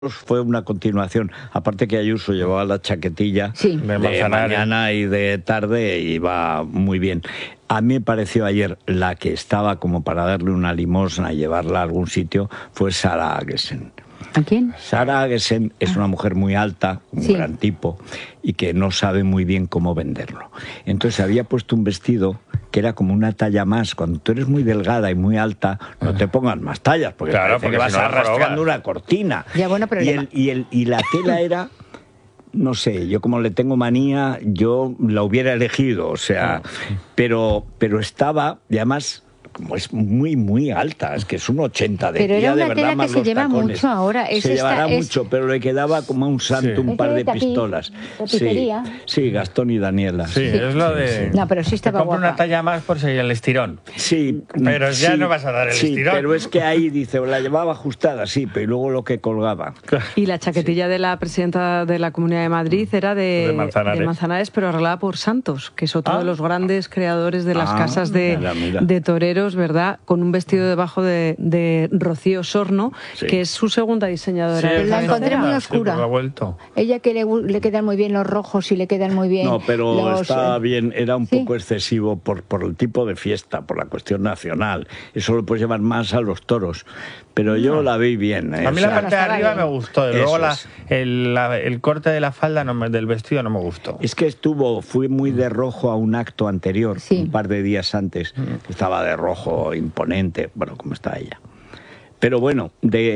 fue una continuación. Aparte que Ayuso llevaba la chaquetilla de mañana y de tarde y iba muy bien. A mí me pareció ayer la que estaba como para darle una limosna y llevarla a algún sitio fue Sara Agesen. ¿A quién? Sara Agesen es una mujer muy alta, un gran tipo, y que no sabe muy bien cómo venderlo. Entonces había puesto un vestido que era como una talla más. Cuando tú eres muy delgada y muy alta, no te pongan más tallas, porque, porque vas arrastrando una cortina. Ya, bueno, pero y la tela era... No sé, yo como le tengo manía, yo la hubiera elegido, o sea, pero estaba, y además, como es muy, muy alta, es que es un 80 de pero tía, era una de verdad, tela más que se los lleva tacones. mucho ahora. Se llevará mucho, pero le quedaba como a un santo un par de pistolas. Sí, Gastón y Daniela. Sí, es lo de... No, pero sí estaba te compro guapa. una talla más por seguir el estirón. Sí. Pero ya no vas a dar el estirón. Pero es que ahí, dice, la llevaba ajustada, sí, pero luego lo que colgaba. Y la chaquetilla de la presidenta de la Comunidad de Madrid era de Manzanares, pero arreglada por Santos, que es otro de los grandes creadores de las casas de toreros, ¿verdad? Con un vestido debajo de Rocío Sorno, que es su segunda diseñadora. Sí, la encontré muy oscura. Ella que le quedan muy bien los rojos y le quedan muy bien. No, pero estaba bien, era un poco excesivo por el tipo de fiesta, por la cuestión nacional. Eso lo puedes llevar más a los toros. Pero yo la vi bien. A mí la parte de arriba me gustó. Luego el corte de la falda del vestido no me gustó. Es que fui muy de rojo a un acto anterior, un par de días antes. Estaba de rojo, imponente, bueno, como está ella. Pero bueno,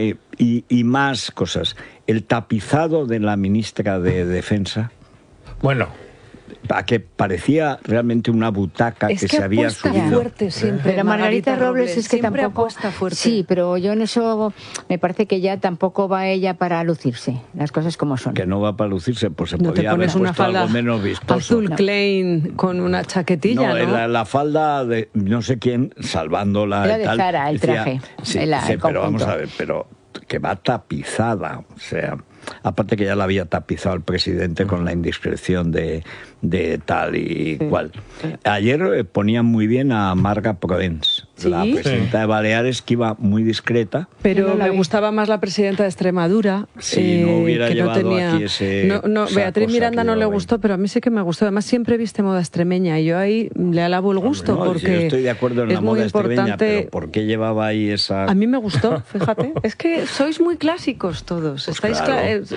y más cosas. El tapizado de la ministra de Defensa. Bueno. Que parecía realmente una butaca que se había subido. Fuerte siempre. Pero Margarita Robles es que tampoco apuesta fuerte. Sí, pero yo en eso me parece que ya tampoco va ella para lucirse, las cosas como son. Que no va para lucirse, pues se ¿No podía haber puesto algo menos vistoso. Azul Klein con una chaquetilla, ¿no? La falda de no sé quién, salvándola era y tal. De Zara, el traje. Sí, pero vamos a ver, pero que va tapizada, o sea... Aparte que ya la había tapizado el presidente con la indiscreción de tal y cual. Ayer ponían muy bien a Marga Provence, la presidenta de Baleares, que iba muy discreta. Pero me gustaba más la presidenta de Extremadura. Sí, no hubiera llevado aquí ese... Beatriz Miranda no le gustó, pero a mí sí que me gustó. Además siempre viste moda extremeña y yo ahí le alabo el gusto porque yo estoy de acuerdo en la moda extremeña, pero ¿por qué llevaba ahí esa...? A mí me gustó, fíjate. Es que sois muy clásicos todos. Pues estáis es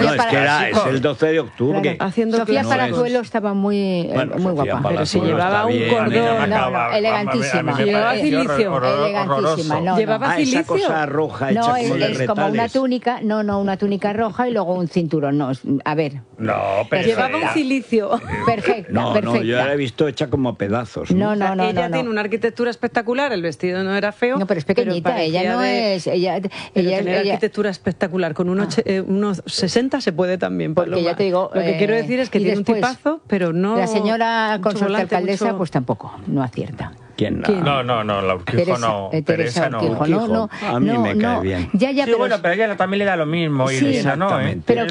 el 12 de octubre. Sofía Parazuelo estaba muy guapa. Pero si llevaba un cordón... elegantísima. Llevaba cilicio. Elegantísima. ¿Llevaba cilicio? Esa cosa roja hecha no, como de es como una túnica, una túnica roja y luego un cinturón. No, a ver. No, pero... Llevaba un cilicio. Perfecta, No, yo la he visto hecha como a pedazos. No. Ella tiene una arquitectura espectacular, el vestido no era feo. No, pero es pequeñita, ella no es... Ella tiene arquitectura espectacular, con unos 60 se puede también. Porque ya te digo... Lo que quiero decir es que tiene un tipazo, pero no... La señora consorte alcaldesa, pues tampoco, no acierta. ¿Quién? No, la Urquijo no. Teresa no. No. A mí me cae bien. Bueno, pero ella también le da lo mismo. Sí, exactamente. Pero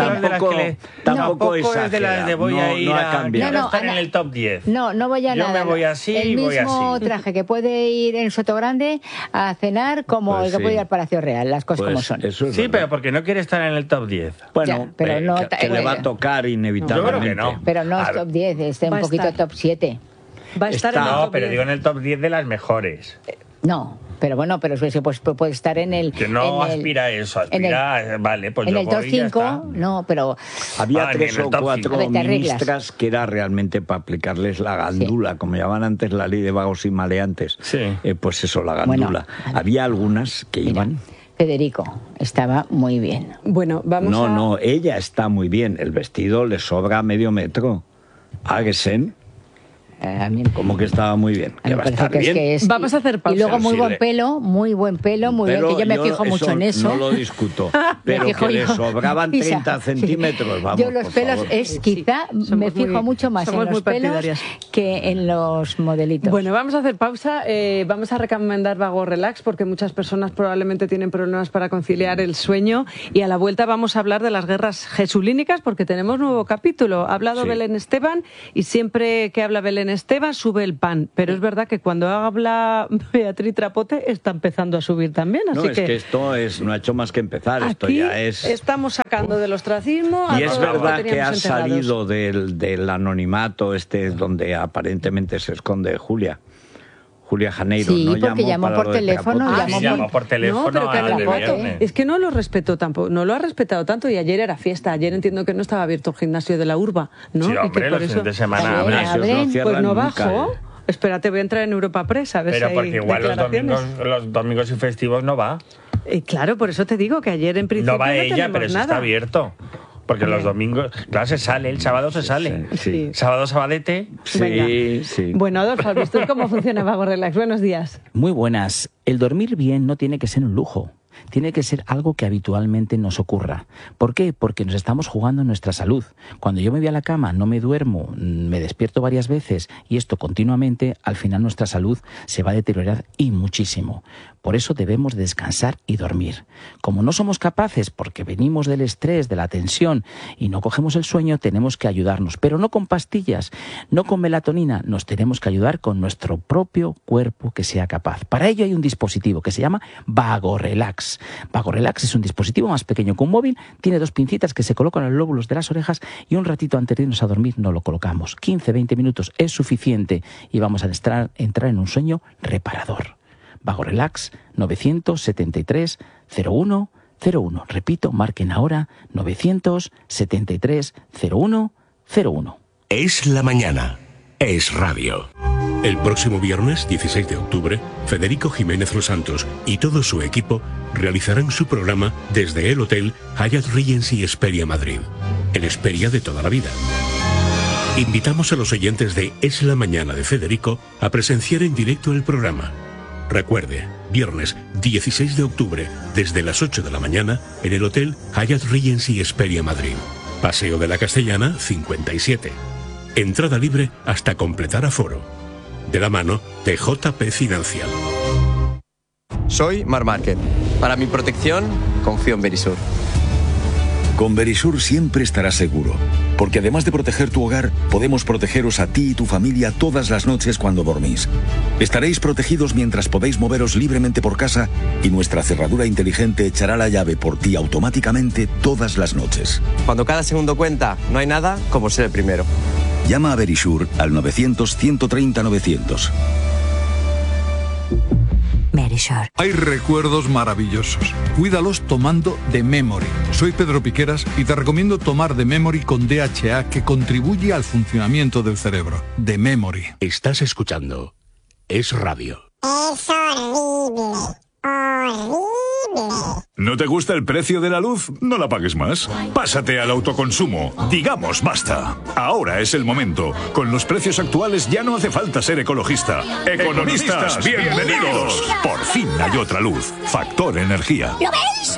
tampoco es de las de voy a ir a estar en el top 10. No voy a nada. Yo me voy así y voy así. El mismo traje que puede ir en Sotogrande a cenar como el que puede ir al Palacio Real, las cosas como son. Sí, pero porque no quiere estar en el top 10. Bueno, pero que le va a tocar inevitablemente. Yo creo que no. Pero no es top 10, es un poquito top 7. Va a estar en el top 10. Pero digo en el top 10 de las mejores. No, pero bueno, pero eso pues puede estar en el... Que no aspira a eso, aspira... Vale, pues en yo el top 5, no, pero... Había 3 o 4 ministras que era realmente para aplicarles la gandula, como llamaban antes la ley de vagos y maleantes. Pues eso, la gandula. Había algunas que iban... Federico estaba muy bien. Bueno, vamos No, ella está muy bien. El vestido le sobra medio metro. Agesen... Como que estaba muy bien. Que va a estar bien. Vamos a hacer pausa. Y luego muy buen pelo, muy bien, que yo me fijo mucho en eso. No lo discuto, pero que le sobraban 30 centímetros, vamos, yo los pelos quizá me fijo mucho más en los pelos que en los modelitos. Bueno, vamos a hacer pausa, vamos a recomendar Vago Relax porque muchas personas probablemente tienen problemas para conciliar el sueño y a la vuelta vamos a hablar de las guerras jesulínicas porque tenemos nuevo capítulo. Ha hablado Belén Esteban y siempre que habla Belén Esteban sube el pan, pero es verdad que cuando habla Beatriz Trapote está empezando a subir también. Así es que esto no ha hecho más que empezar. Esto ya es... Estamos sacando del ostracismo. Y es verdad que ha salido del anonimato donde aparentemente se esconde Julia Janeiro. Sí, no porque llamó por teléfono. Llamó por teléfono. No, pero es que no lo respetó tampoco, no lo ha respetado tanto, y ayer era fiesta. Ayer entiendo que no estaba abierto el gimnasio de la Urba, ¿no? Sí, hombre, los fines de semana abren. Pues no bajó. Espérate, voy a entrar en Europa Press a ver pero si hay porque igual los domingos y festivos no va. Claro, por eso te digo que ayer en principio no va ella, pero eso está abierto. Porque los domingos, claro, se sale, el sábado se sale. Sí. Sábado, sabadete. Sí. Bueno, Adolfo, ¿has visto cómo funciona Vago Relax? Buenos días. Muy buenas. El dormir bien no tiene que ser un lujo. Tiene que ser algo que habitualmente nos ocurra. ¿Por qué? Porque nos estamos jugando nuestra salud. Cuando yo me voy a la cama, no me duermo, me despierto varias veces y esto continuamente, al final nuestra salud se va a deteriorar y muchísimo. Por eso debemos descansar y dormir. Como no somos capaces, porque venimos del estrés, de la tensión y no cogemos el sueño, tenemos que ayudarnos. Pero no con pastillas, no con melatonina, nos tenemos que ayudar con nuestro propio cuerpo que sea capaz. Para ello hay un dispositivo que se llama Vago Relax. Vago Relax es un dispositivo más pequeño que un móvil, tiene 2 pincitas que se colocan en los lóbulos de las orejas y un ratito antes de irnos a dormir nos lo colocamos. 15-20 minutos es suficiente y vamos a entrar en un sueño reparador. Vago Relax 973 01 01. Repito, marquen ahora 973 01 01. Es la mañana. Es radio. El próximo viernes 16 de octubre, Federico Jiménez Los Santos y todo su equipo realizarán su programa desde el Hotel Hyatt Regency Hesperia Madrid, el Hesperia de toda la vida. Invitamos a los oyentes de Es la Mañana de Federico a presenciar en directo el programa. Recuerde, viernes 16 de octubre, desde las 8 de la mañana, en el Hotel Hyatt Regency Hesperia Madrid. Paseo de la Castellana, 57. Entrada libre hasta completar aforo. De la mano de JP Financial. Soy Mar Márquez. Para mi protección, confío en Verisur. Con Verisur siempre estarás seguro, porque además de proteger tu hogar, podemos protegeros a ti y tu familia todas las noches cuando dormís. Estaréis protegidos mientras podéis moveros libremente por casa y nuestra cerradura inteligente echará la llave por ti automáticamente todas las noches. Cuando cada segundo cuenta, no hay nada como ser el primero. Llama a Verisur al 900-130-900. Verisur. Hay recuerdos maravillosos. Cuídalos tomando The Memory. Soy Pedro Piqueras y te recomiendo tomar The Memory con DHA, que contribuye al funcionamiento del cerebro. The Memory. Estás escuchando Es Radio. Es horrible. Horrible. ¿No te gusta el precio de la luz? No la pagues más. Pásate al autoconsumo. Digamos basta. Ahora es el momento. Con los precios actuales ya no hace falta ser ecologista. Economistas, bienvenidos. Por fin hay otra luz. Factor Energía. ¿Lo veis?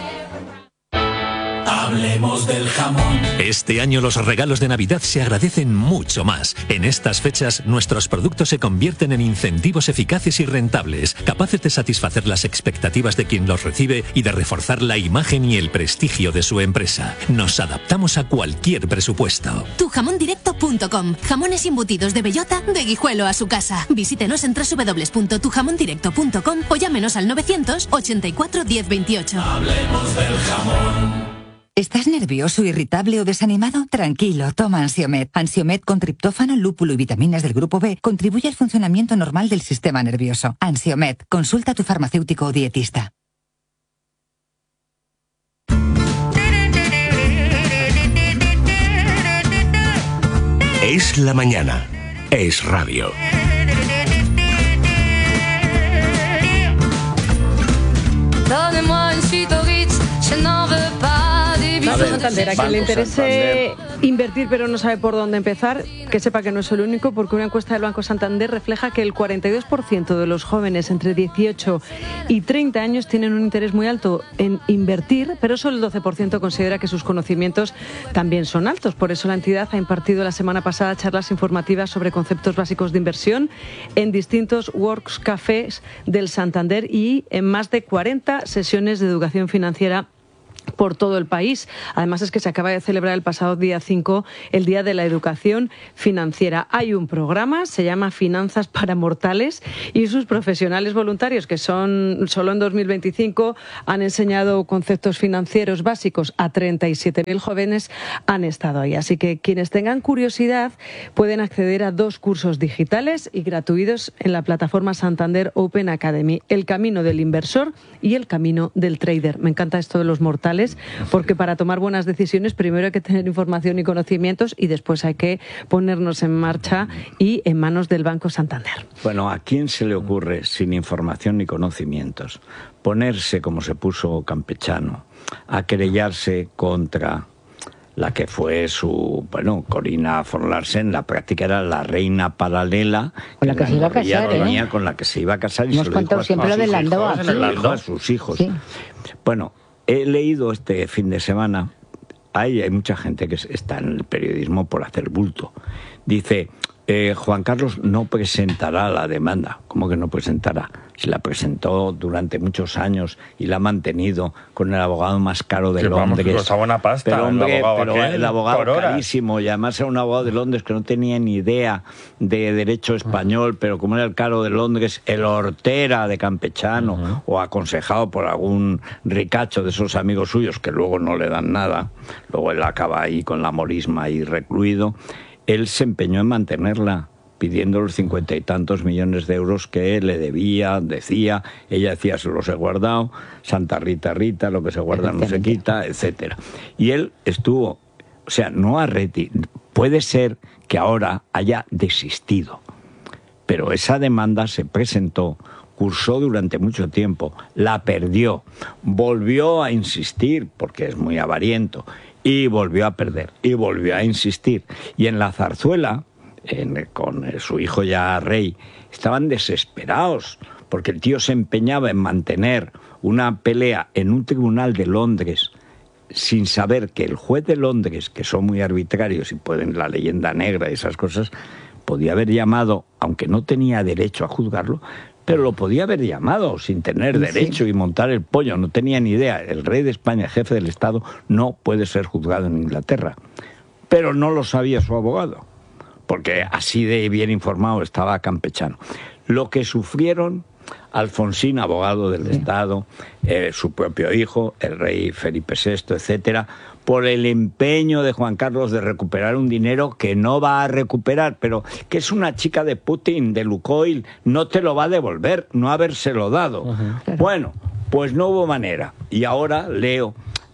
Hablemos del jamón. Este año los regalos de Navidad se agradecen mucho más. En estas fechas, nuestros productos se convierten en incentivos eficaces y rentables, capaces de satisfacer las expectativas de quien los recibe y de reforzar la imagen y el prestigio de su empresa. Nos adaptamos a cualquier presupuesto. Tujamondirecto.com. Jamones embutidos de bellota, de Guijuelo a su casa. Visítenos en www.tujamondirecto.com o llámenos al 984 1028. Hablemos del jamón. ¿Estás nervioso, irritable o desanimado? Tranquilo, toma Ansiomed. Ansiomed con triptófano, lúpulo y vitaminas del grupo B contribuye al funcionamiento normal del sistema nervioso. Ansiomed, consulta a tu farmacéutico o dietista. Es la mañana. Es radio. Donnez-moi une suite au Ritz, je n'en veux pas. Banco Santander, a quien le interese invertir pero no sabe por dónde empezar, que sepa que no es el único, porque una encuesta del Banco Santander refleja que el 42% de los jóvenes entre 18 y 30 años tienen un interés muy alto en invertir, pero solo el 12% considera que sus conocimientos también son altos. Por eso la entidad ha impartido la semana pasada charlas informativas sobre conceptos básicos de inversión en distintos works cafés del Santander y en más de 40 sesiones de educación financiera por todo el país. Además es que se acaba de celebrar el pasado día 5 el Día de la Educación Financiera. Hay un programa, se llama Finanzas para Mortales, y sus profesionales voluntarios, que son solo en 2025 han enseñado conceptos financieros básicos a 37.000 jóvenes, han estado ahí. Así que quienes tengan curiosidad pueden acceder a 2 cursos digitales y gratuitos en la plataforma Santander Open Academy: El camino del inversor y El camino del trader. Me encanta esto de los mortales, porque para tomar buenas decisiones primero hay que tener información y conocimientos, y después hay que ponernos en marcha y en manos del Banco Santander. Bueno, ¿a quién se le ocurre, sin información ni conocimientos, ponerse, como se puso Campechano, a querellarse contra la que fue Corina von Larsen? La práctica era la reina paralela con la que se iba a casar, con la que se iba a casar, y hemos contado siempre lo de Landau a sus hijos. Sí. Bueno, he leído este fin de semana, hay mucha gente que está en el periodismo por hacer bulto. Dice, Juan Carlos no presentará la demanda. ¿Cómo que no presentará? Se la presentó durante muchos años y la ha mantenido con el abogado más caro de Londres. Que costaba una pasta, pero el abogado carísimo, y además era un abogado de Londres que no tenía ni idea de derecho español, pero como era el caro de Londres, el hortera de Campechano, o aconsejado por algún ricacho de esos amigos suyos que luego no le dan nada, luego él acaba ahí con la morisma y recluido. Él se empeñó en mantenerla, pidiendo los 50 y tantos millones de euros que le debía, decía. Ella decía, se los he guardado, Santa Rita, Rita, lo que se guarda no se quita, etcétera. Y él estuvo, o sea, no ha retirado. Puede ser que ahora haya desistido, pero esa demanda se presentó, cursó durante mucho tiempo, la perdió, volvió a insistir, porque es muy avariento, y volvió a perder, y volvió a insistir. Y en la Zarzuela, con su hijo ya rey, estaban desesperados, porque el tío se empeñaba en mantener una pelea en un tribunal de Londres, sin saber que el juez de Londres, que son muy arbitrarios y pueden la leyenda negra y esas cosas, podía haber llamado, aunque no tenía derecho a juzgarlo, pero lo podía haber llamado sin tener derecho y montar el pollo. No tenía ni idea. El rey de España, jefe del Estado, no puede ser juzgado en Inglaterra. Pero no lo sabía su abogado, porque así de bien informado estaba Campechano. Lo que sufrieron Alfonsín, abogado del Estado, su propio hijo, el rey Felipe VI, etcétera, por el empeño de Juan Carlos de recuperar un dinero que no va a recuperar, pero que es una chica de Putin, de Lukoil, no te lo va a devolver, no habérselo dado. Bueno, pues no hubo manera. Y ahora Leo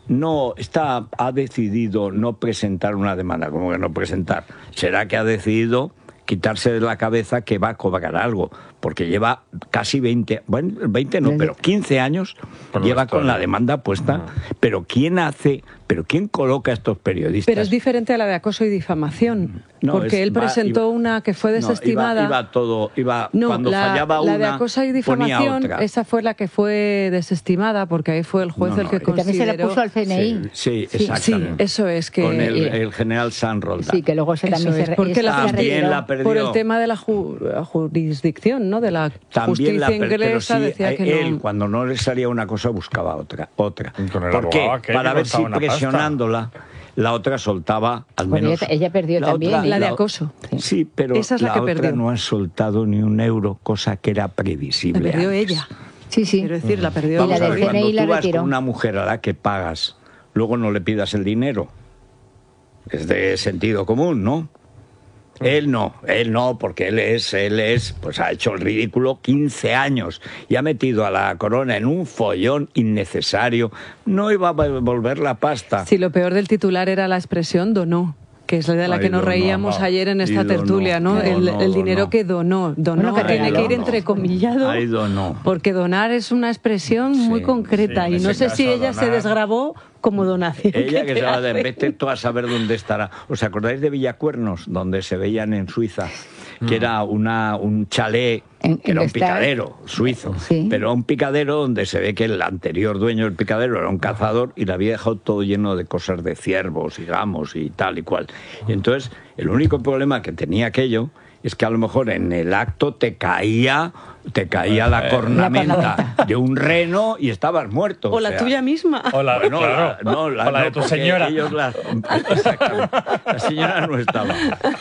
ha decidido no presentar una demanda. ¿Cómo que no presentar? Será que ha decidido quitarse de la cabeza que va a cobrar algo, porque lleva casi 20 no, pero 15 años lleva con la demanda puesta. Pero ¿quién coloca a estos periodistas? Pero es diferente a la de acoso y difamación, porque él presentó una que fue desestimada. Cuando fallaba una, la de acoso y difamación, esa fue la que fue desestimada, porque ahí fue el juez el que consideró. También se le puso al CNI. Sí, exactamente. Sí, eso es que... Con el general San Roldán. Sí, que luego se también se porque también la perdió. Por el tema de la jurisdicción, ¿no? De la justicia inglesa, decía que él, cuando no le salía una cosa, buscaba otra. ¿Por qué? Para ver si presionándola la otra soltaba al menos. Ella perdió también. La de acoso. Sí, pero esa es la que otra perdió. No ha soltado ni un euro, cosa que era previsible. La perdió antes. ella. Sí. Quiero decir, la perdió. Y la del cuando CNI la tú vas retiró. con una mujer a la que pagas, luego no le pidas el dinero. Es de sentido común, ¿no? Él no, porque él es, pues ha hecho el ridículo 15 años y ha metido a la corona en un follón innecesario. No iba a devolver la pasta. Sí, lo peor del titular era la expresión donó, que es de la que nos reíamos ayer en esta tertulia, ¿no? El dinero que donó. Donó, que tiene que ir entrecomillado, porque donar es una expresión muy concreta, y no sé si ella se desgrabó como donación. Ella que se va de vete tú a saber dónde estará. ¿Os acordáis de Villacuernos, donde se veían en Suiza? Que era un chalet, que era un picadero suizo, pero un picadero donde se ve que el anterior dueño del picadero era un cazador y le había dejado todo lleno de cosas de ciervos y gamos y tal y cual. Y entonces, el único problema que tenía aquello es que a lo mejor en el acto te caía te caía la cornamenta de un reno y estabas muerto. O la tuya misma. O la, bueno, claro. o la de tu señora. La señora no estaba.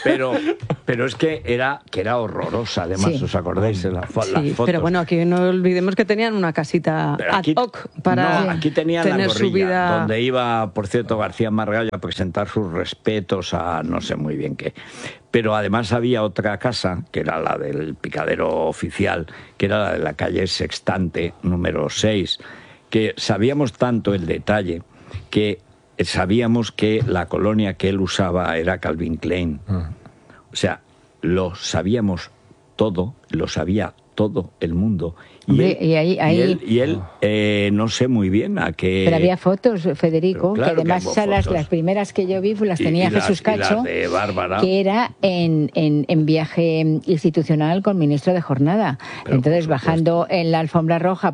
Pero es que era horrorosa, además, sí. ¿Os acordáis? La fotos. Pero bueno, aquí no olvidemos que tenían una casita aquí, ad hoc para aquí tenían tener la gorrilla, su vida... donde iba, por cierto, García Margallo a presentar sus respetos a no sé muy bien qué. Pero además había otra casa, que era la del picadero oficial, que era la de la calle Sextante, número 6, que sabíamos tanto el detalle que sabíamos que la colonia que él usaba era Calvin Klein. O sea, lo sabíamos todo, lo sabía todo el mundo. Hombre, y él no sé muy bien a qué... Pero había fotos, Federico, claro, que además las primeras que yo vi las tenía Jesús Cacho, de Bárbara, que era en viaje institucional con ministro de Jornada. Pero entonces, bajando en la alfombra roja,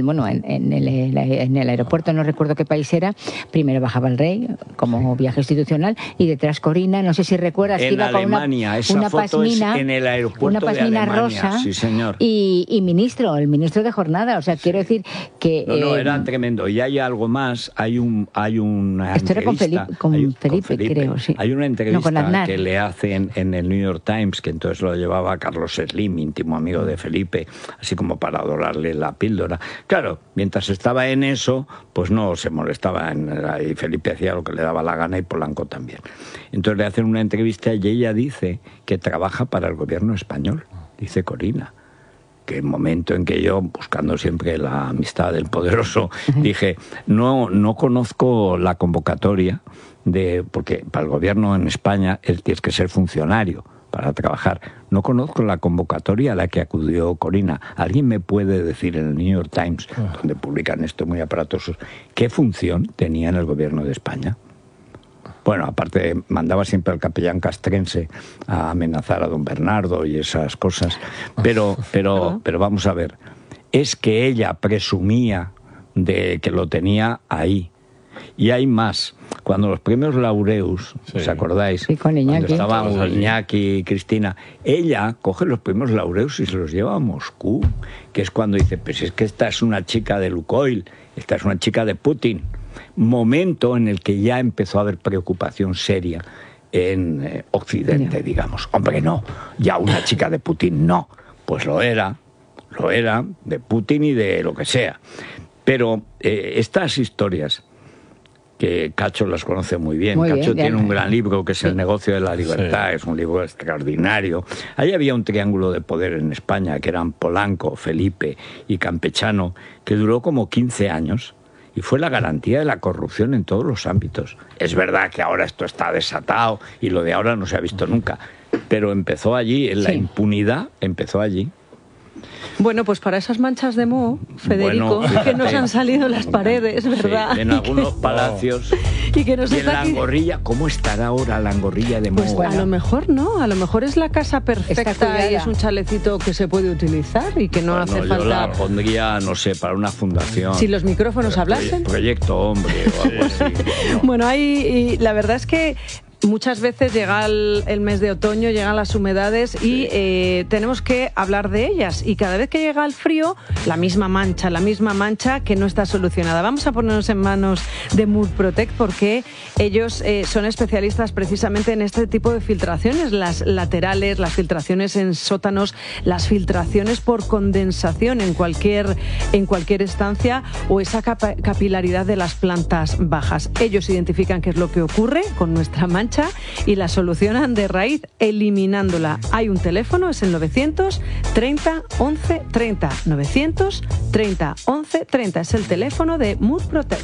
en el aeropuerto, no recuerdo qué país era, primero bajaba el rey, como viaje institucional, y detrás Corina, no sé si recuerdas, que iba Alemania, con una pasmina, en el aeropuerto una pasmina de Alemania, rosa, sí, señor. Y el ministro de Jornada, o sea, quiero decir que... No, era tremendo. Y hay algo más, hay una esto entrevista... Era con Felipe, creo, sí. Hay una entrevista que le hacen en el New York Times, que entonces lo llevaba Carlos Slim, íntimo amigo de Felipe, así como para dorarle la píldora. Claro, mientras estaba en eso, pues no se molestaba, y Felipe hacía lo que le daba la gana y Polanco también. Entonces le hacen una entrevista y ella dice que trabaja para el gobierno español, dice Corina. Que el momento en que yo, buscando siempre la amistad del poderoso, dije, no conozco la convocatoria, porque para el gobierno en España él tiene que ser funcionario para trabajar. No conozco la convocatoria a la que acudió Corina. ¿Alguien me puede decir en el New York Times, donde publican esto muy aparatosos, qué función tenía en el gobierno de España? Bueno, aparte mandaba siempre al capellán castrense a amenazar a don Bernardo y esas cosas. Pero vamos a ver, es que ella presumía de que lo tenía ahí. Y hay más. Cuando los premios Laureus, ¿os acordáis? Sí, con Iñaki. Cuando estaban Iñaki y Cristina, ella coge los premios Laureus y se los lleva a Moscú, que es cuando dice, pues es que esta es una chica de Lukoil, esta es una chica de Putin. Momento en el que ya empezó a haber preocupación seria en Occidente, digamos. Hombre, no, ya una chica de Putin no. Pues lo era de Putin y de lo que sea. Pero estas historias, que Cacho las conoce muy bien. Cacho tiene un gran libro que es El negocio de la libertad, es un libro extraordinario. Ahí había un triángulo de poder en España, que eran Polanco, Felipe y Campechano, que duró como 15 años. Y fue la garantía de la corrupción en todos los ámbitos. Es verdad que ahora esto está desatado y lo de ahora no se ha visto nunca. Pero empezó allí, la impunidad empezó allí. Bueno, pues para esas manchas de moho, Federico, que nos han salido en las paredes, ¿verdad? Sí, en algunos palacios. Y que nos y en Langorrilla, ¿cómo estará ahora Langorrilla de moho? Pues bueno, a lo mejor no, a lo mejor es la casa perfecta y es un chalecito que se puede utilizar y que no hace falta... Yo la pondría, no sé, para una fundación. Si los micrófonos hablasen. Proyecto Hombre o algo así. Bueno, y la verdad es que muchas veces llega el mes de otoño, llegan las humedades y tenemos que hablar de ellas. Y cada vez que llega el frío, la misma mancha que no está solucionada. Vamos a ponernos en manos de Murprotec porque ellos son especialistas precisamente en este tipo de filtraciones, las laterales, las filtraciones en sótanos, las filtraciones por condensación en cualquier estancia o esa capilaridad de las plantas bajas. Ellos identifican qué es lo que ocurre con nuestra mancha y la solucionan de raíz eliminándola. Hay un teléfono, es el 930 11 30. 930 11 30 es el teléfono de Murprotec.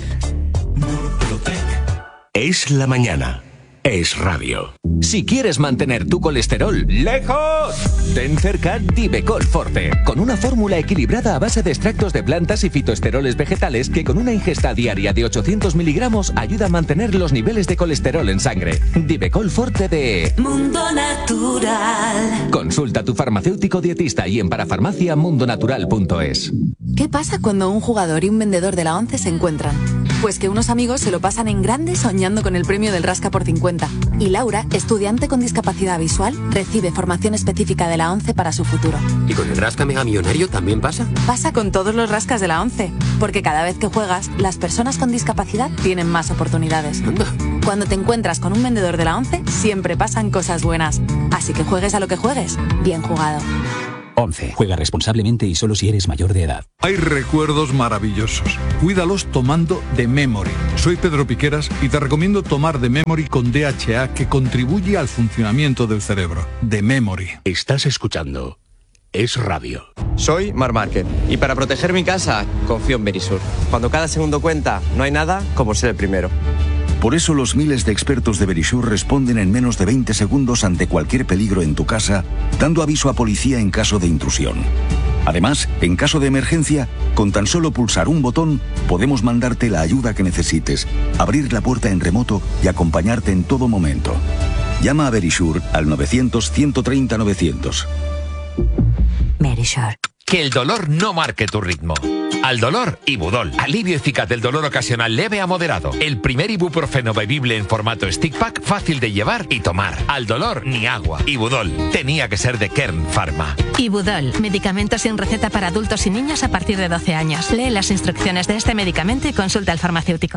Es la mañana. Es radio. Si quieres mantener tu colesterol lejos, ten cerca Divecol Forte, con una fórmula equilibrada a base de extractos de plantas y fitoesteroles vegetales que con una ingesta diaria de 800 miligramos ayuda a mantener los niveles de colesterol en sangre. Divecol Forte de Mundo Natural. Consulta a tu farmacéutico dietista y en parafarmacia mundonatural.es. ¿Qué pasa cuando un jugador y un vendedor de la ONCE se encuentran? Pues que unos amigos se lo pasan en grande soñando con el premio del Rasca por 50. Y Laura, estudiante con discapacidad visual, recibe formación específica de la ONCE para su futuro. ¿Y con el Rasca Mega Millonario también pasa? Pasa con todos los rascas de la ONCE, porque cada vez que juegas, las personas con discapacidad tienen más oportunidades. Anda. Cuando te encuentras con un vendedor de la ONCE, siempre pasan cosas buenas. Así que juegues a lo que juegues, bien jugado. 11. Juega responsablemente y solo si eres mayor de edad. Hay recuerdos maravillosos. Cuídalos tomando The Memory. Soy Pedro Piqueras y te recomiendo tomar The Memory con DHA, que contribuye al funcionamiento del cerebro. The Memory. Estás escuchando Es Radio. Soy Mar Márquez y para proteger mi casa confío en Verisur. Cuando cada segundo cuenta, no hay nada como ser el primero. Por eso los miles de expertos de Verisur responden en menos de 20 segundos ante cualquier peligro en tu casa, dando aviso a policía en caso de intrusión. Además, en caso de emergencia, con tan solo pulsar un botón, podemos mandarte la ayuda que necesites, abrir la puerta en remoto y acompañarte en todo momento. Llama a Verisur al 900-130-900. Verisur. Que el dolor no marque tu ritmo. Al dolor, Ibudol. Alivio eficaz del dolor ocasional leve a moderado. El primer ibuprofeno bebible en formato stick pack, fácil de llevar y tomar. Al dolor, ni agua. Ibudol. Tenía que ser de Kern Pharma. Ibudol. Medicamento sin receta para adultos y niños a partir de 12 años. Lee las instrucciones de este medicamento y consulta al farmacéutico.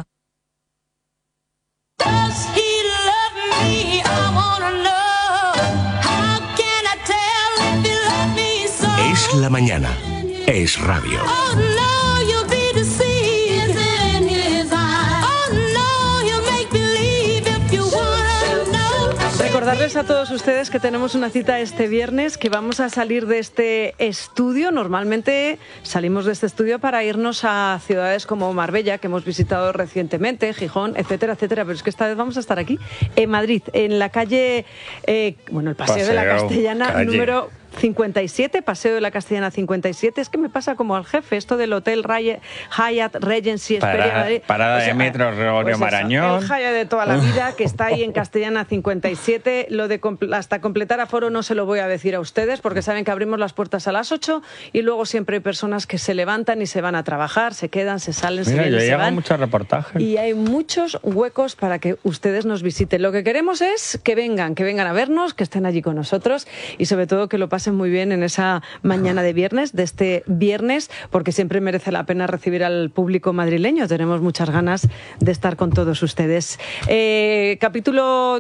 Es la mañana. Es Radio. Recordarles a todos ustedes que tenemos una cita este viernes, que vamos a salir de este estudio. Normalmente salimos de este estudio para irnos a ciudades como Marbella, que hemos visitado recientemente, Gijón, etcétera, etcétera. Pero es que esta vez vamos a estar aquí, en Madrid, en la calle, el Paseo de la Castellana, número 57, Paseo de la Castellana 57. Es que me pasa como al jefe, esto del Hotel Hyatt Regency Experience Madrid. Parada de metro Gregorio Marañón. El Hyatt de toda la vida, que está ahí en Castellana 57. Lo de hasta completar aforo no se lo voy a decir a ustedes, porque saben que abrimos las puertas a las 8 y luego siempre hay personas que se levantan y se van a trabajar, se quedan, se salen, se vienen, se van. Muchos reportajes. Y hay muchos huecos para que ustedes nos visiten. Lo que queremos es que vengan a vernos, que estén allí con nosotros y sobre todo que lo pasen muy bien en esa mañana de viernes, de este viernes, porque siempre merece la pena recibir al público madrileño. Tenemos muchas ganas de estar con todos ustedes. Capítulo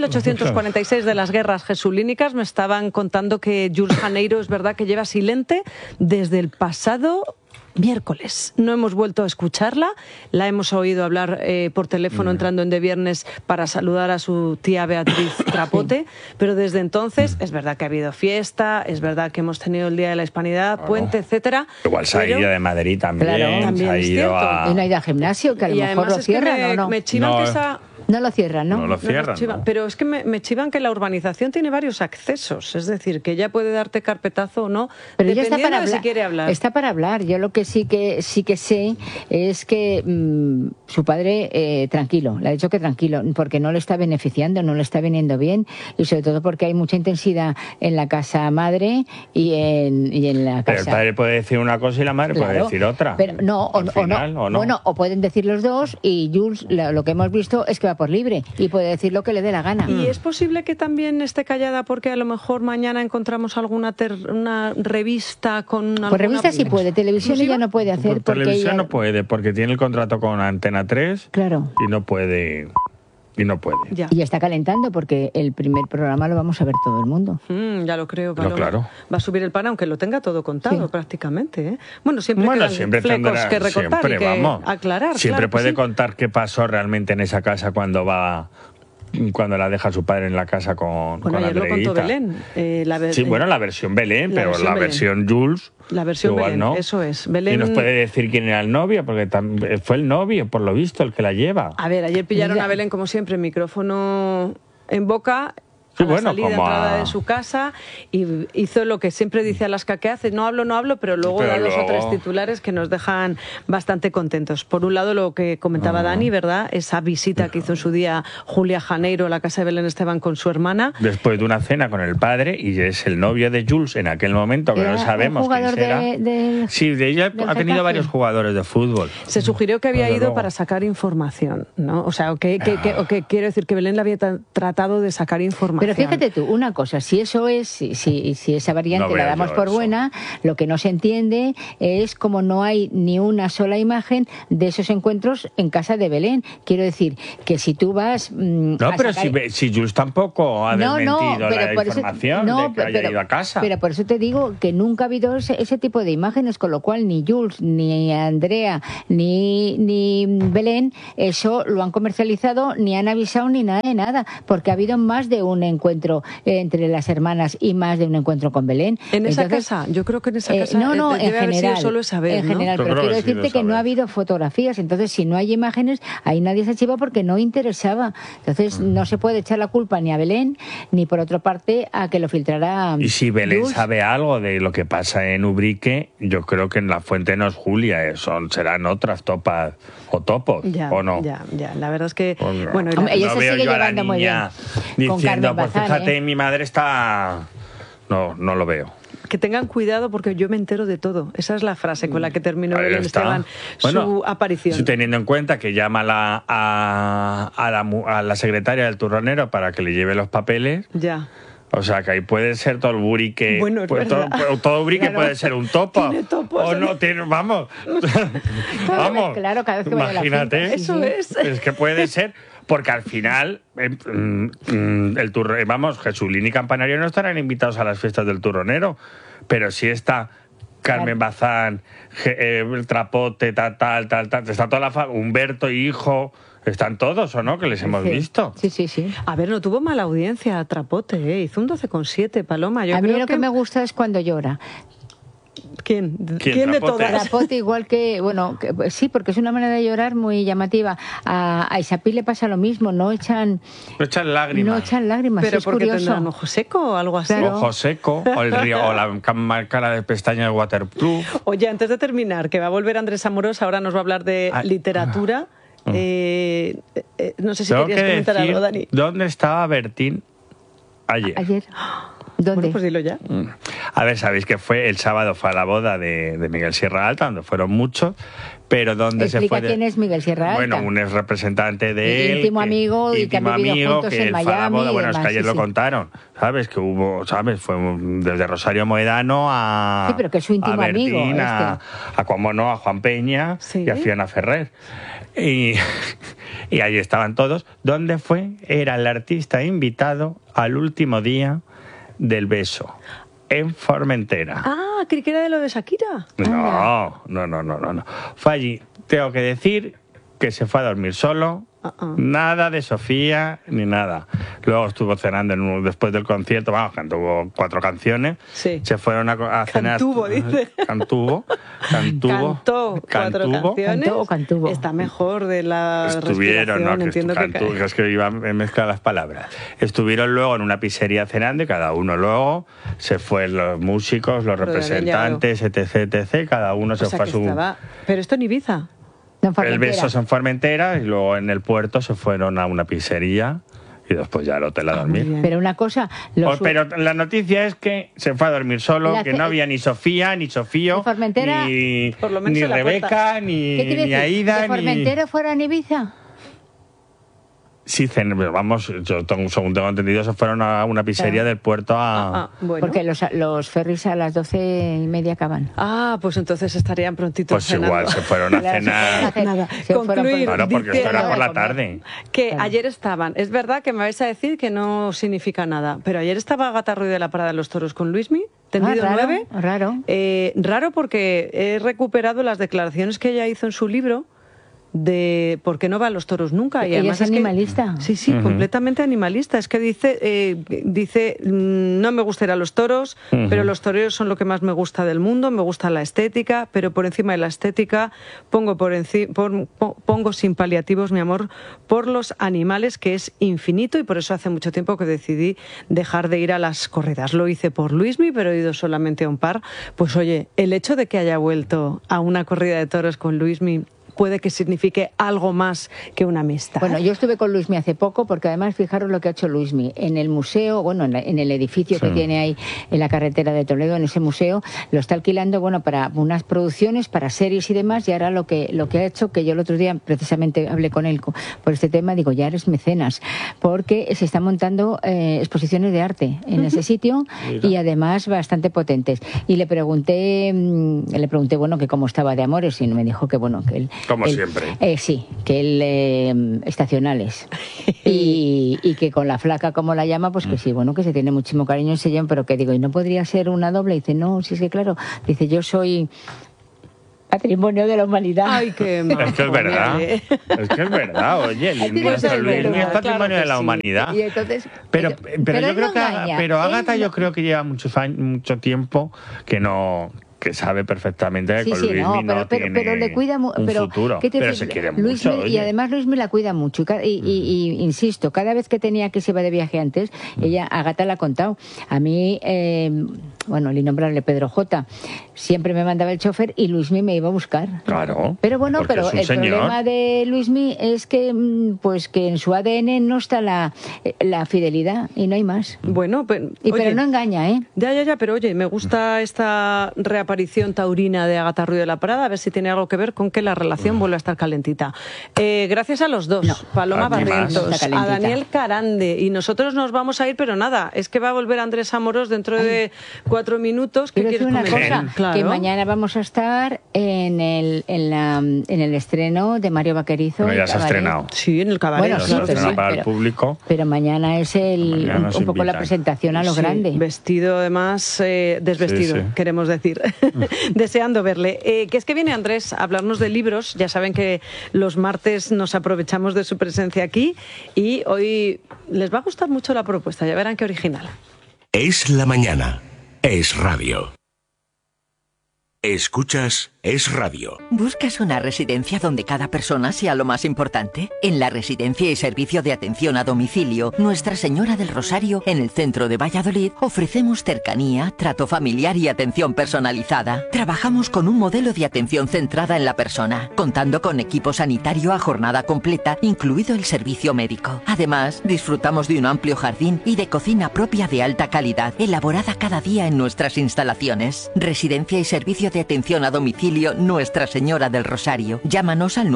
2846 de las guerras jesulínicas. Me estaban contando que Jules Janeiro es verdad que lleva silente desde el pasado miércoles. No hemos vuelto a escucharla, la hemos oído hablar por teléfono entrando en De Viernes para saludar a su tía Beatriz Trapote, pero desde entonces es verdad que ha habido fiesta, es verdad que hemos tenido el Día de la Hispanidad, puente, etcétera. Igual se ha ido de Madrid también. Claro, también se ha es ido cierto. Y no ha ido al gimnasio, que a lo mejor lo cierran o no. Me chivan que esa... No lo cierran, ¿no? No lo cierran, no. Pero es que me chivan que la urbanización tiene varios accesos, es decir, que ella puede darte carpetazo o no, pero ella está para hablar, de si quiere hablar. Está para hablar. Yo lo que sí que sé es que su padre tranquilo, le ha dicho que tranquilo, porque no le está beneficiando, no le está viniendo bien, y sobre todo porque hay mucha intensidad en la casa madre y en la casa. Pero el padre puede decir una cosa y la madre puede decir otra. Pero no, o no. Bueno, o pueden decir los dos, y Jules, lo que hemos visto es que va por libre y puede decir lo que le dé la gana. Y es posible que también esté callada porque a lo mejor mañana encontramos alguna una revista con pues revista sí puede, televisión ella no puede hacer por porque televisión ella... no puede, porque tiene el contrato con Antena 3. Claro. Y no puede. Ya. Y está calentando porque el primer programa lo vamos a ver todo el mundo. Ya lo creo, Paloma. Claro. Va a subir el pan aunque lo tenga todo contado prácticamente, ¿eh? Bueno, siempre quedan flecos que recortar y que aclarar. Siempre claro, puede contar qué pasó realmente en esa casa cuando la deja su padre en la casa con ayer lo contó Belén. La versión Belén, pero la versión Jules... La versión igual Belén, no. eso es. Belén... Y nos puede decir quién era el novio, porque fue el novio, por lo visto, el que la lleva. A ver, ayer pillaron a Belén, como siempre, micrófono en boca, Sí, a la salida y entrada de su casa, y hizo lo que siempre dice Alaska que hace, no hablo, pero luego da dos o tres titulares que nos dejan bastante contentos. Por un lado, lo que comentaba Dani, ¿verdad? Esa visita que hizo en su día Julia Janeiro a la casa de Belén Esteban con su hermana. Después de una cena con el padre, y es el novio de Jules en aquel momento, que no sabemos quién será. Sí, de ella ha tenido varios jugadores de fútbol. Se sugirió que había ido para sacar información, ¿no? O sea, que quiero decir que Belén le había tratado de sacar información. Pero fíjate tú, una cosa, si eso es, si esa variante la damos por buena, lo que no se entiende es como no hay ni una sola imagen de esos encuentros en casa de Belén. Quiero decir, que si tú vas... No, pero si Jules tampoco ha desmentido la información de que haya ido a casa. Pero por eso te digo que nunca ha habido ese tipo de imágenes, con lo cual ni Jules, ni Andrea, ni Belén, eso lo han comercializado, ni han avisado, ni nada de nada, porque ha habido más de un encuentro entre las hermanas y más de un encuentro con Belén. ¿En esa casa? Yo creo que en esa casa no, en general, solo esa vez, en general, ¿no? pero quiero decirte que no ha habido fotografías, entonces si no hay imágenes, ahí nadie se chiva porque no interesaba. Entonces no se puede echar la culpa ni a Belén, ni por otra parte a que lo filtrara. Y si Belén Jules sabe algo de lo que pasa en Ubrique, yo creo que en la fuente no es Julia, serán otras topas o topos, ¿o no? Ya, la verdad es que... Bueno, ella se sigue llevando muy bien con Carmen Bazán, fíjate, mi madre está... No lo veo. Que tengan cuidado porque yo me entero de todo. Esa es la frase con la que terminó Belén Esteban su aparición. Teniendo en cuenta que llama a la secretaria del turronero para que le lleve los papeles. Ya. O sea, que ahí puede ser todo el burique. Bueno, todo burique puede ser un topo. Tiene topos. O no tiene, vamos. Vamos. Claro, cada vez que imagínate. Vaya a la finca. Eso es. Es que puede ser. Porque al final, Jesulín y Campanario no estarán invitados a las fiestas del turronero, pero sí está Carmen Bazán, el Trapote, tal, está toda la Humberto, hijo, están todos, ¿o no? Que les hemos visto. Sí. A ver, no tuvo mala audiencia Trapote, hizo un 12,7, Paloma. A mí lo que me gusta es cuando llora. ¿Quién de todas? Trapote, igual que, sí, porque es una manera de llorar muy llamativa. A Isapí le pasa lo mismo, no echan lágrimas. Pero es porque curioso. tendrán ojo seco o algo así. Claro. Ojo seco, o el río, o la cara de pestaña de waterproof. Oye, antes de terminar, que va a volver Andrés Amorós, ahora nos va a hablar de literatura. No sé si querías comentar algo, Dani. ¿Dónde estaba Bertín ayer? ¿Dónde? Bueno, pues dilo ya. A ver, sabéis que el sábado fue a la boda de Miguel Sierra Alta, donde fueron muchos, pero donde se fue... ¿Quién es Miguel Sierra Alta? Bueno, un ex representante de él. Íntimo amigo y que han vivido juntos en Miami. Fue a la boda, bueno, es que ayer lo contaron, ¿sabes? Que hubo, ¿sabes? Fue desde Rosario Moedano a... Sí, pero que es su íntimo Bertín, amigo. a Juan Peña y a Fiona Ferrer. Y ahí estaban todos. ¿Dónde fue? Era el artista invitado al último día del beso, en Formentera. Ah, creí que era de lo de Shakira. No. Fue allí. Tengo que decir que se fue a dormir solo. Nada de Sofía ni nada. Luego estuvo cenando después del concierto, cantó 4 canciones. Sí. Se fueron a cenar. Cantuvo, dice. Cantó 4 canciones. Cantuvo. Está mejor de la Estuvieron, respiración, entiendo que es que iba a mezclar las palabras. Estuvieron luego en una pizzería cenando y cada uno luego se fue, los músicos, los representantes, etc. Cada uno se fue a su... Pero esto en Ibiza. El beso en Formentera y luego en el puerto se fueron a una pizzería y después ya al hotel a dormir. Pero una cosa... Pero la noticia es que se fue a dormir solo, que no había ni Sofía, ni Sofío, ni Rebeca, ni Aida. ¿De Formentera fuera en Ibiza? Sí, yo según tengo entendido, se fueron a una pizzería del puerto a... Bueno. Porque los ferries a las 12:30 acaban. Pues entonces estarían prontitos Pues cenando. igual, se fueron a cenar. Concluir, claro, porque esto era por la tarde. Que ayer estaban, es verdad que me vais a decir que no significa nada, pero ayer estaba Agatha Ruiz de la Parada de los Toros con Luismi, tendido 9. Raro. Raro porque he recuperado las declaraciones que ella hizo en su libro, de por qué no va a los toros nunca. Y ella es animalista. Sí, completamente animalista. Es que dice no me gusta ir a los toros, pero los toreros son lo que más me gusta del mundo, me gusta la estética, pero por encima de la estética pongo sin paliativos mi amor por los animales, que es infinito, y por eso hace mucho tiempo que decidí dejar de ir a las corridas. Lo hice por Luismi, pero he ido solamente a un par. Pues oye, el hecho de que haya vuelto a una corrida de toros con Luismi puede que signifique algo más que una amistad. Bueno, yo estuve con Luismi hace poco, porque además fijaros lo que ha hecho Luismi en el museo, bueno, en el edificio que tiene ahí en la carretera de Toledo, en ese museo, lo está alquilando, bueno, para unas producciones, para series y demás, y ahora lo que ha hecho, que yo el otro día precisamente hablé con él por este tema, digo, ya eres mecenas, porque se están montando exposiciones de arte en ese sitio y además bastante potentes. Y le pregunté, bueno, que cómo estaba de amores, y me dijo que, bueno, que él... Como siempre. Sí, que él estacionales. y que con la flaca, como la llama, pues que sí, bueno, que se tiene muchísimo cariño, se llama, pero que digo, ¿y no podría ser una doble? Y dice, no, sí, es que claro. Dice, yo soy patrimonio de la humanidad. Ay, qué mal. Es que es verdad. Es que es verdad, oye, Luismi es patrimonio de la humanidad. Y entonces, pero yo creo que Ágata no. Yo creo que lleva mucho tiempo que sabe perfectamente que con Luismi no tiene pero le cuida un futuro, pero se quiere Luismi, mucho. Y además Luismi la cuida mucho. Y insisto, cada vez que tenía que se iba de viaje antes, ella, Ágata, la ha contado. A mí, bueno, el innombrable Pedro J. siempre me mandaba el chofer y Luismi me iba a buscar. Claro. Pero bueno, el problema de Luismi es que, pues, que en su ADN no está la fidelidad y no hay más. Bueno, pero no engaña, ¿eh? Ya, pero oye, me gusta esta reaparición taurina de Ágata Ruiz de la Prada, a ver si tiene algo que ver con que la relación vuelva a estar calentita. Gracias a los dos, Paloma Barrientos, a Daniel Carande, y nosotros nos vamos a ir, pero nada, es que va a volver Andrés Amorós dentro de 4 minutos. ¿Qué quieres una comentar? cosa, Claro. que mañana vamos a estar en el estreno de Mario Vaquerizo. Bueno, ya se ha estrenado. Sí, en el Cabaret. Bueno, se ha estrenado para el público. Pero mañana es un poco la presentación a lo grande. Vestido, además, desvestido, queremos decir. Deseando verle. Que es que viene Andrés a hablarnos de libros. Ya saben que los martes nos aprovechamos de su presencia aquí y hoy les va a gustar mucho la propuesta. Ya verán qué original. Es la mañana. Es radio. Escuchas Es Radio. ¿Buscas una residencia donde cada persona sea lo más importante? En la Residencia y Servicio de Atención a Domicilio Nuestra Señora del Rosario, en el centro de Valladolid, ofrecemos cercanía, trato familiar y atención personalizada. Trabajamos con un modelo de atención centrada en la persona, contando con equipo sanitario a jornada completa, incluido el servicio médico. Además, disfrutamos de un amplio jardín y de cocina propia de alta calidad, elaborada cada día en nuestras instalaciones. Residencia y Servicio de Atención a Domicilio Nuestra Señora del Rosario. Llámanos al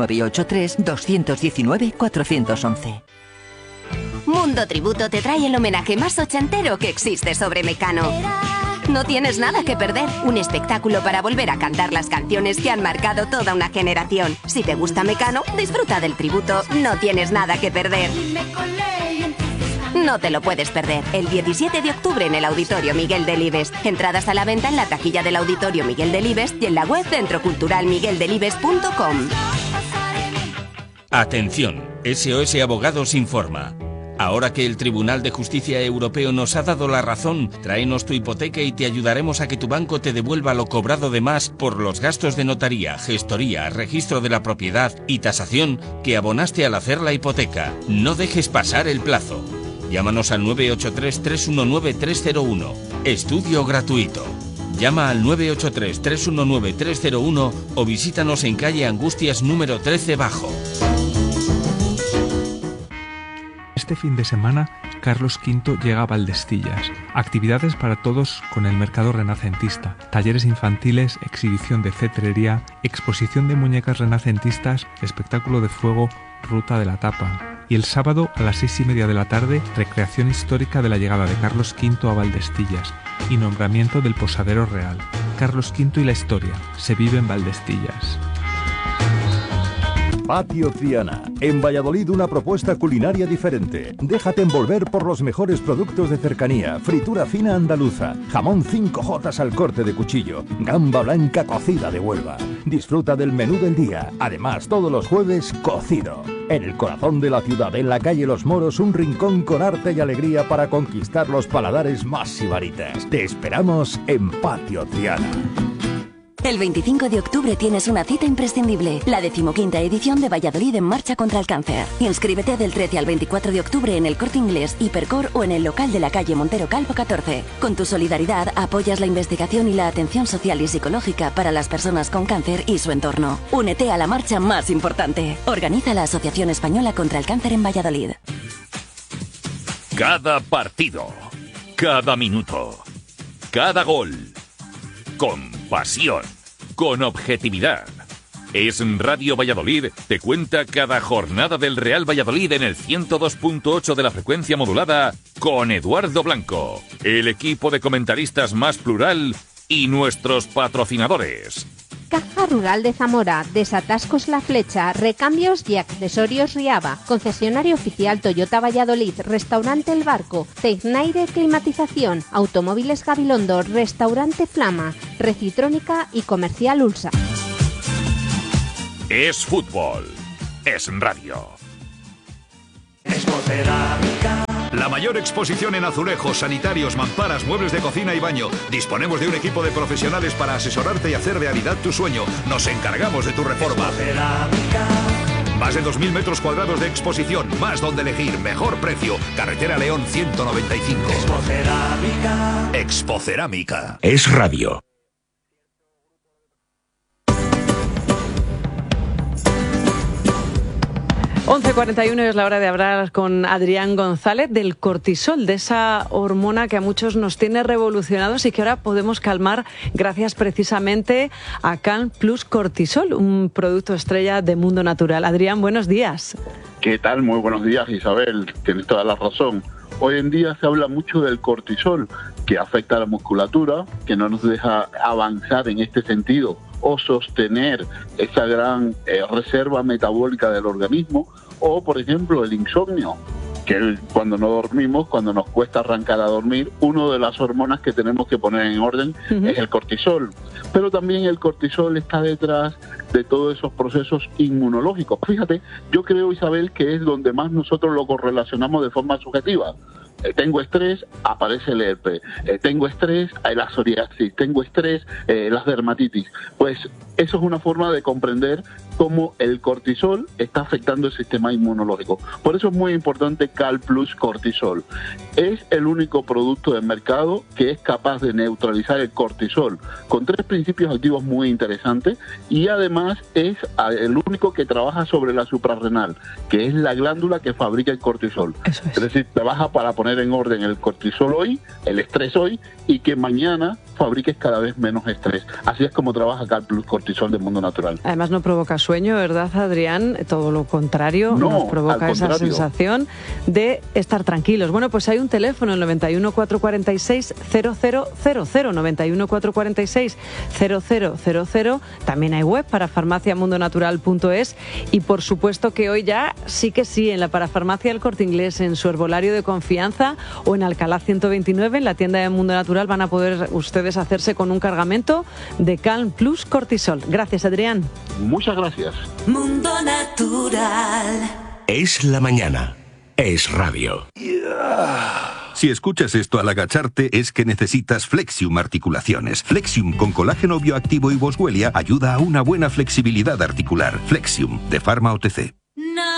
983-219-411. Mundo Tributo te trae el homenaje más ochentero que existe sobre Mecano. No tienes nada que perder. Un espectáculo para volver a cantar las canciones que han marcado toda una generación. Si te gusta Mecano, disfruta del tributo. No tienes nada que perder. No te lo puedes perder. El 17 de octubre en el Auditorio Miguel Delibes. Entradas a la venta en la taquilla del Auditorio Miguel Delibes y en la web centroculturalmigueldelibes.com. Atención, SOS Abogados informa. Ahora que el Tribunal de Justicia Europeo nos ha dado la razón, tráenos tu hipoteca y te ayudaremos a que tu banco te devuelva lo cobrado de más por los gastos de notaría, gestoría, registro de la propiedad y tasación que abonaste al hacer la hipoteca. No dejes pasar el plazo. Llámanos al 983-319-301. Estudio gratuito. Llama al 983-319-301 o visítanos en calle Angustias número 13 Bajo. Este fin de semana, Carlos V llega a Valdestillas. Actividades para todos con el mercado renacentista. Talleres infantiles, exhibición de cetrería, exposición de muñecas renacentistas, espectáculo de fuego, ruta de la tapa. Y el sábado a las 6:30 de la tarde, recreación histórica de la llegada de Carlos V a Valdestillas y nombramiento del posadero real. Carlos V y la historia. Se vive en Valdestillas. Patio Triana. En Valladolid una propuesta culinaria diferente. Déjate envolver por los mejores productos de cercanía. Fritura fina andaluza. Jamón 5J al corte de cuchillo. Gamba blanca cocida de Huelva. Disfruta del menú del día. Además, todos los jueves, cocido. En el corazón de la ciudad, en la calle Los Moros, un rincón con arte y alegría para conquistar los paladares más sibaritas. Te esperamos en Patio Triana. El 25 de octubre tienes una cita imprescindible, la 15ª edición de Valladolid en Marcha contra el Cáncer. Inscríbete del 13 al 24 de octubre en el Corte Inglés, Hipercor o en el local de la calle Montero Calvo 14. Con tu solidaridad apoyas la investigación y la atención social y psicológica para las personas con cáncer y su entorno. Únete a la marcha más importante. Organiza la Asociación Española contra el Cáncer en Valladolid. Cada partido, cada minuto, cada gol, con pasión, con objetividad. Es Radio Valladolid, te cuenta cada jornada del Real Valladolid en el 102.8 de la frecuencia modulada con Eduardo Blanco, el equipo de comentaristas más plural y nuestros patrocinadores. Caja Rural de Zamora, Desatascos La Flecha, Recambios y Accesorios Riava, Concesionario Oficial Toyota Valladolid, Restaurante El Barco, Tecnaire Climatización, Automóviles Gabilondo, Restaurante Flama, Recitrónica y Comercial Ulsa. Es fútbol, es radio. La mayor exposición en azulejos, sanitarios, mamparas, muebles de cocina y baño. Disponemos de un equipo de profesionales para asesorarte y hacer realidad tu sueño. Nos encargamos de tu reforma. Más de 2.000 metros cuadrados de exposición, más donde elegir, mejor precio. Carretera León 195. Expocerámica. Es radio. 11:41 es la hora de hablar con Adrián González del cortisol, de esa hormona que a muchos nos tiene revolucionados y que ahora podemos calmar gracias precisamente a Calm Plus Cortisol, un producto estrella de Mundo Natural. Adrián, buenos días. ¿Qué tal? Muy buenos días, Isabel. Tienes toda la razón. Hoy en día se habla mucho del cortisol, que afecta a la musculatura, que no nos deja avanzar en este sentido o sostener esa gran reserva metabólica del organismo, o por ejemplo el insomnio, que cuando no dormimos, cuando nos cuesta arrancar a dormir, una de las hormonas que tenemos que poner en orden es el cortisol. Pero también el cortisol está detrás de todos esos procesos inmunológicos. Fíjate, yo creo, Isabel, que es donde más nosotros lo correlacionamos de forma subjetiva. Tengo estrés, aparece el herpes. Tengo estrés, hay la psoriasis. Tengo estrés, las dermatitis. Pues eso es una forma de comprender cómo el cortisol está afectando el sistema inmunológico. Por eso es muy importante Calm Plus Cortisol. Es el único producto del mercado que es capaz de neutralizar el cortisol con 3 principios activos muy interesantes, y además es el único que trabaja sobre la suprarrenal, que es la glándula que fabrica el cortisol. Es decir, trabaja para poner en orden el cortisol hoy, el estrés hoy, y que mañana fabriques cada vez menos estrés. Así es como trabaja Calm Plus Cortisol de Mundo Natural. Además no provoca sueño, ¿verdad, Adrián? Todo lo contrario, no, nos provoca esa sensación de estar tranquilos. Bueno, pues hay un teléfono, el 91 446 0000, 91 446 0000. También hay web para farmaciamundonatural.es, y por supuesto que hoy ya sí que sí, en la parafarmacia del Corte Inglés, en su herbolario de confianza o en Alcalá 129, en la tienda de Mundo Natural, van a poder ustedes hacerse con un cargamento de Calm Plus Cortisol. Gracias, Adrián. Muchas gracias. Mundo Natural. Es la mañana. Es radio. Si escuchas esto al agacharte, es que necesitas Flexium Articulaciones. Flexium con colágeno bioactivo y Boswellia ayuda a una buena flexibilidad articular. Flexium, de Pharma OTC.